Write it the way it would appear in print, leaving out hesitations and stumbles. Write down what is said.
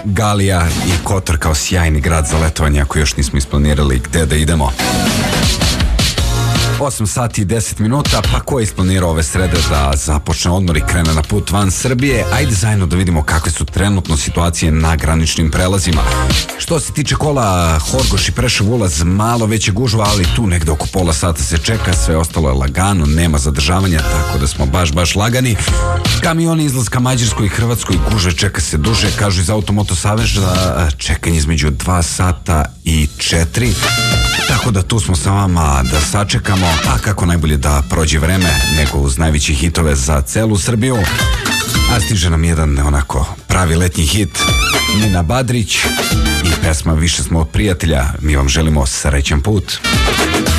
Galija i Kotor kao sjajni grad za letovanje ako još nismo isplanirali gde da idemo. 8 sati i 10 minuta, pa ko je isplanirao ove srede da započne odmor i krene na put van Srbije? Ajde zajedno da vidimo kakve su trenutno situacije na graničnim prelazima. Što se tiče kola Horgoš i Prešev ulaz, malo veće gužva, ali tu negde oko pola sata se čeka, sve ostalo je lagano, nema zadržavanja, tako da smo baš lagani. Kamioni izlaska Mađarskoj i Hrvatskoj, gužve čeka se duže, kažu iz Automoto Saveza, čekanje između 2 sata i 4. Tako da tu smo sa vama da sačekamo, a kako najbolje da prođe vreme nego uz najveći hitove za celu Srbiju. A stiže nam jedan onako pravi letnji hit, Nina Badrić i pesma Više smo od prijatelja. Mi vam želimo srećan put.